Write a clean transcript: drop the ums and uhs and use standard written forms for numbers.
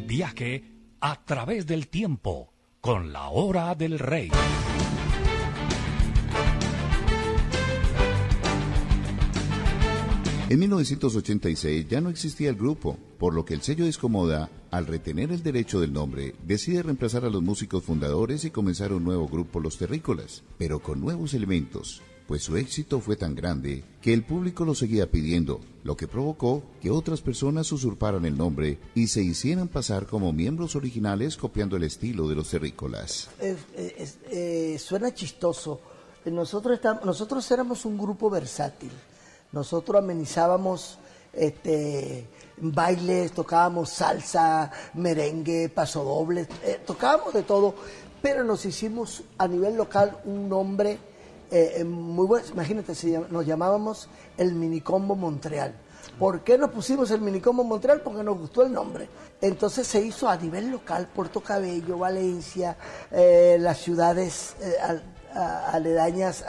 Viaje a través del tiempo con la Hora del Rey. En 1986 ya no existía el grupo, por lo que el sello Discomoda, al retener el derecho del nombre, decide reemplazar a los músicos fundadores y comenzar un nuevo grupo, Los Terrícolas, pero con nuevos elementos, pues su éxito fue tan grande que el público lo seguía pidiendo, lo que provocó que otras personas usurparan el nombre y se hicieran pasar como miembros originales copiando el estilo de Los Terrícolas. Suena chistoso. Nosotros éramos un grupo versátil. Nosotros amenizábamos bailes, tocábamos salsa, merengue, pasodobles, tocábamos de todo, pero nos hicimos a nivel local un nombre muy bueno. Imagínate, nos llamábamos el Minicombo Montreal. ¿Por qué nos pusimos el Minicombo Montreal? Porque nos gustó el nombre. Entonces se hizo a nivel local, Puerto Cabello, Valencia, las ciudades aledañas